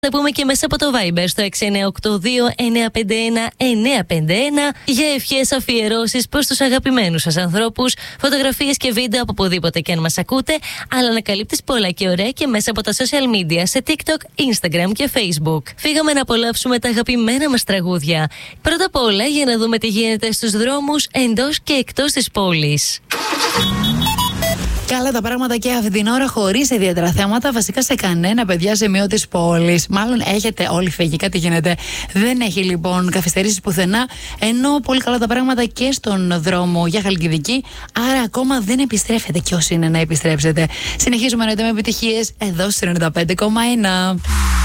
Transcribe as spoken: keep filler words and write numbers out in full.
Θα πούμε και μέσα από το Viber στο έξι εννιά οκτώ δύο εννιά πέντε ένα εννιά πέντε ένα για ευχές, αφιερώσεις προς τους αγαπημένους σας ανθρώπους, φωτογραφίες και βίντεο από οπουδήποτε και αν μας ακούτε, αλλά ανακαλύπτεις πολλά και ωραία και μέσα από τα social media σε TikTok, Instagram και Facebook. Φύγαμε να απολαύσουμε τα αγαπημένα μας τραγούδια. Πρώτα απ' όλα για να δούμε τι γίνεται στους δρόμους εντός και εκτός της πόλης. Καλά τα πράγματα και αυτή την ώρα, χωρίς ιδιαίτερα θέματα, βασικά σε κανένα, παιδιά, σημείο της πόλης. Μάλλον έχετε όλοι φύγει, κάτι γίνεται. Δεν έχει λοιπόν καθυστερήσεις πουθενά, ενώ πολύ καλά τα πράγματα και στον δρόμο για Χαλκιδική. Άρα ακόμα δεν επιστρέφετε κι όσοι είναι να επιστρέψετε. Συνεχίζουμε εννοείται με επιτυχίες εδώ στο ενενήντα πέντε κόμμα ένα.